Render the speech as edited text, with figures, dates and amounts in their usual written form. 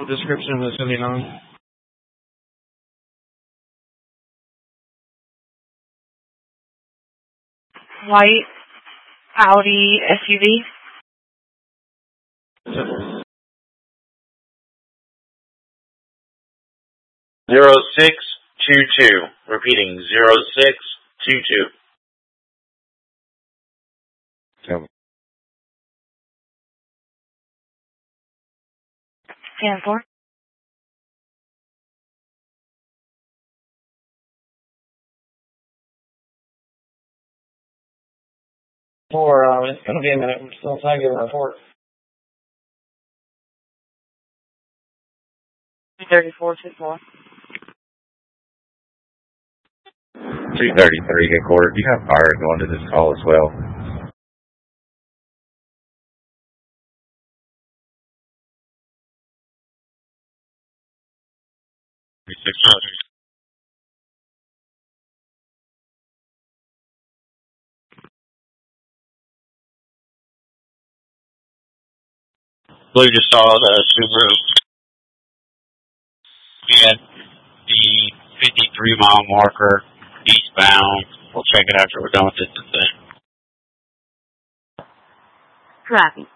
Description of the 79. White Audi SUV. 0622. Repeating, 0622. Tell me. 10-4. It's going to be a minute. We're still taking a report. 34-4. 233, good quarter. Do you have fire going to this call as well? Blue just saw the Subaru. We had the 53-mile marker eastbound. We'll check it after we're done with this thing. Copy.